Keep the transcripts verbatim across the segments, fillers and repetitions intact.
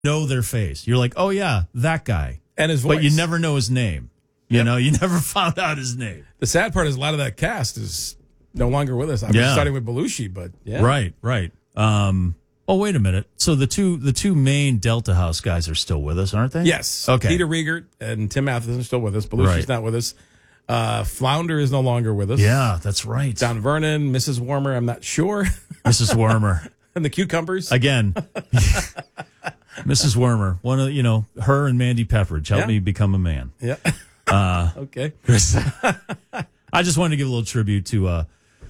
know their face. You're like, oh, yeah, that guy. And his voice. But you never know his name. You yep. know, you never found out his name. The sad part is a lot of that cast is no longer with us. I'm yeah. starting with Belushi, but yeah. Right, right. Um, oh, wait a minute. So the two the two main Delta House guys are still with us, aren't they? Yes. Okay. Peter Riegert and Tim Matheson are still with us. Belushi's right. not with us. Uh, Flounder is no longer with us. Yeah, that's right. Don Vernon, Missus Warmer, I'm not sure. Missus Warmer. And the Cucumbers. Again. Missus Wormer, one of you know her and Mandy Pepperidge helped yeah. me become a man. Yeah. Uh, okay. Chris, I just wanted to give a little tribute to uh,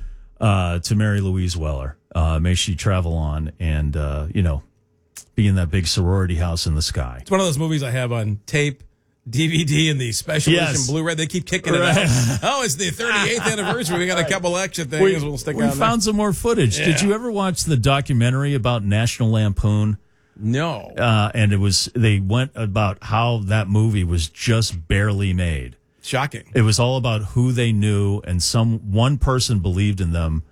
uh, to Mary Louise Weller. Uh, may she travel on and uh, you know be in that big sorority house in the sky. It's one of those movies I have on tape, D V D, and the special yes. edition Blu-ray. They keep kicking right. it out. Oh, it's the thirty-eighth anniversary. We got a couple extra things we, we'll stick we on. We found there. some more footage. Yeah. Did you ever watch the documentary about National Lampoon? No. Uh, and it was, they went about how that movie was just barely made. Shocking. It was all about who they knew, and some one person believed in them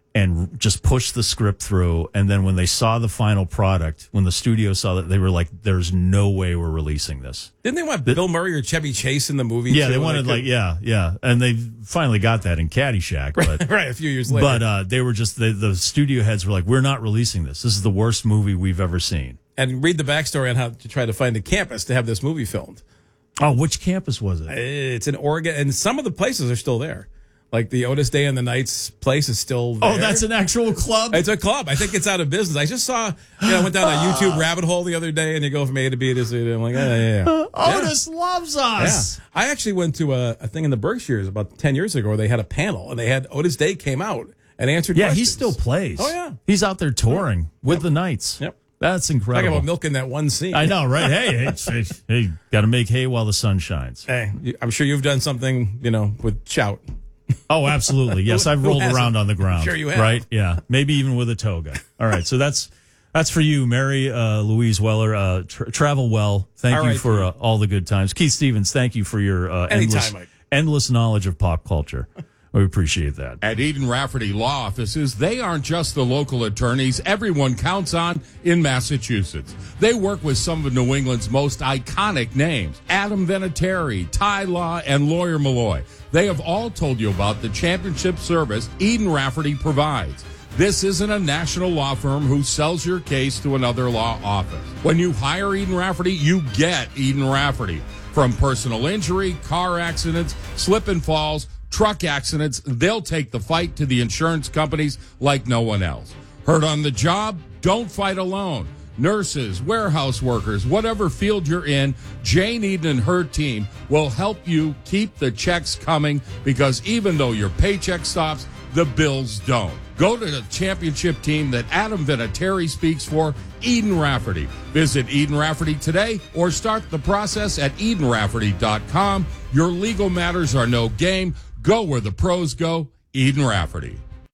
and just pushed the script through. And then when they saw the final product, when the studio saw that, they were like, there's no way we're releasing this. Didn't they want the, Bill Murray or Chevy Chase in the movie? Yeah, too? they wanted like, like, yeah, yeah. And they finally got that in Caddyshack. Right, but, right a few years later. But uh, they were just, the, the studio heads were like, we're not releasing this. This is the worst movie we've ever seen. And read the backstory on how to try to find a campus to have this movie filmed. Oh, which campus was it? It's in Oregon, and some of the places are still there. Like the Otis Day and the Nights place is still there. Oh, that's an actual club? It's a club. I think it's out of business. I just saw, you know, I went down a YouTube rabbit hole the other day, and you go from A to B to C. I'm like, yeah, yeah, yeah. Otis yeah. loves us. Yeah. I actually went to a, a thing in the Berkshires about ten years ago where they had a panel, and they had Otis Day came out and answered yeah, questions. he still plays. Oh, yeah. He's out there touring yep. with yep. the Knights. Yep. That's incredible. Talking about milking that one scene. I know, right? Hey, hey, hey, hey got to make hay while the sun shines. Hey, I'm sure you've done something, you know, with Shout. Oh, absolutely. Yes, I've rolled around on the ground. Sure you have. Right? Yeah. Maybe even with a toga. All right. So that's that's for you, Mary uh, Louise Weller. Uh, tra- travel well. Thank all you right, for uh, all the good times. Keith Stevens, thank you for your uh, endless, Mike. endless knowledge of pop culture. We appreciate that. At Eden Rafferty Law Offices, they aren't just the local attorneys everyone counts on in Massachusetts. They work with some of New England's most iconic names, Adam Vinatieri, Ty Law, and Lawyer Malloy. They have all told you about the championship service Eden Rafferty provides. This isn't a national law firm who sells your case to another law office. When you hire Eden Rafferty, you get Eden Rafferty. From personal injury, car accidents, slip and falls, truck accidents, they'll take the fight to the insurance companies like no one else. Hurt on the job? Don't fight alone. Nurses, warehouse workers, whatever field you're in, Jane Eden and her team will help you keep the checks coming, because even though your paycheck stops, the bills don't. Go to the championship team that Adam Vinatieri speaks for, Eden Rafferty. Visit Eden Rafferty today or start the process at eden rafferty dot com. Your legal matters are no game. Go where the pros go, Eden Rafferty.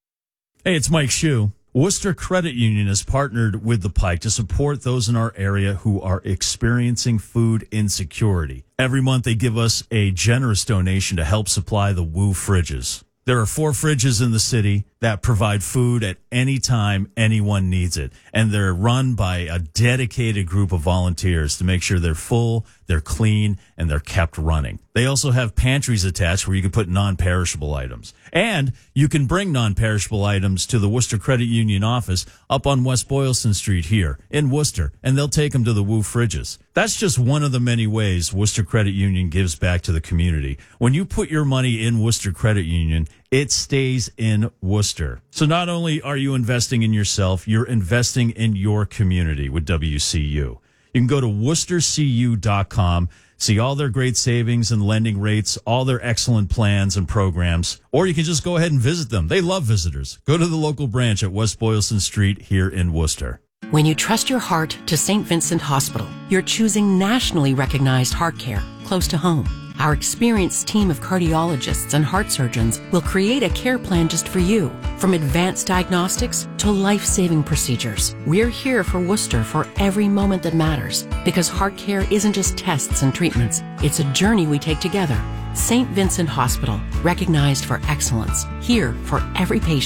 Hey, it's Mike Shue. Worcester Credit Union has partnered with the Pike to support those in our area who are experiencing food insecurity. Every month they give us a generous donation to help supply the Woo fridges. There are four fridges in the city that provide food at any time anyone needs it. And they're run by a dedicated group of volunteers to make sure they're full, they're clean, and they're kept running. They also have pantries attached where you can put non-perishable items. And you can bring non-perishable items to the Worcester Credit Union office up on West Boylston Street here in Worcester, and they'll take them to the Woo fridges. That's just one of the many ways Worcester Credit Union gives back to the community. When you put your money in Worcester Credit Union, it stays in Worcester. So not only are you investing in yourself, you're investing in your community with W C U. You can go to worcester c u dot com, see all their great savings and lending rates, all their excellent plans and programs, or you can just go ahead and visit them. They love visitors. Go to the local branch at West Boylston Street here in Worcester. When you trust your heart to Saint Vincent Hospital, you're choosing nationally recognized heart care close to home. Our experienced team of cardiologists and heart surgeons will create a care plan just for you. From advanced diagnostics to life-saving procedures, we're here for Worcester for every moment that matters. Because heart care isn't just tests and treatments, it's a journey we take together. Saint Vincent Hospital, recognized for excellence, here for every patient.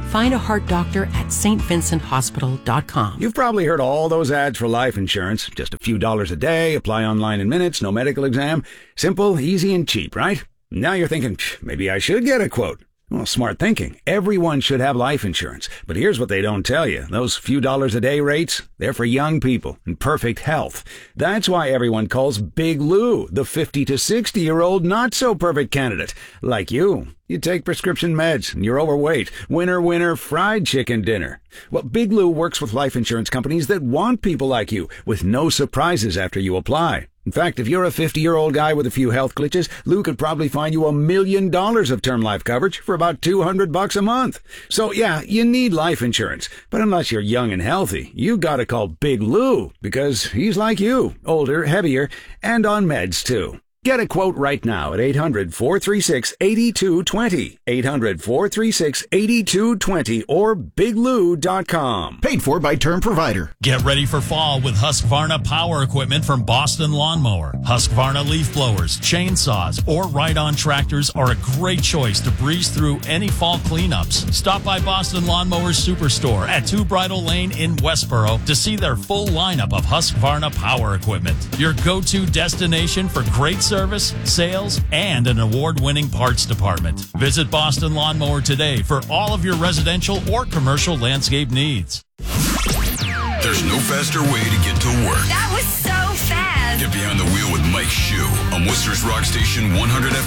Find a heart doctor at s t vincent hospital dot com. You've probably heard all those ads for life insurance. Just a few dollars a day, apply online in minutes, no medical exam. Simple, easy, and cheap, right? Now you're thinking, maybe I should get a quote. Well, smart thinking. Everyone should have life insurance. But here's what they don't tell you. Those few dollars a day rates, they're for young people in perfect health. That's why everyone calls Big Lou the fifty to sixty-year-old not-so-perfect candidate. Like you. You take prescription meds, and you're overweight. Winner, winner, fried chicken dinner. Well, Big Lou works with life insurance companies that want people like you, with no surprises after you apply. In fact, if you're a fifty-year-old guy with a few health glitches, Lou could probably find you a million dollars of term life coverage for about two hundred bucks a month. So yeah, you need life insurance. But unless you're young and healthy, you gotta call Big Lou, because he's like you, older, heavier, and on meds too. Get a quote right now at eight hundred, four three six, eight two two zero, eight hundred, four three six, eight two two zero, or big lou dot com. Paid for by Term Provider. Get ready for fall with Husqvarna power equipment from Boston Lawnmower. Husqvarna leaf blowers, chainsaws, or ride-on tractors are a great choice to breeze through any fall cleanups. Stop by Boston Lawnmowers Superstore at Two Bridle Lane in Westboro to see their full lineup of Husqvarna power equipment. Your go-to destination for great service, sales, and an award-winning parts department. Visit Boston Lawnmower today for all of your residential or commercial landscape needs. There's no faster way to get to work. That was so fast. Get behind the wheel with Mike Shue on Worcester's Rock Station one hundred F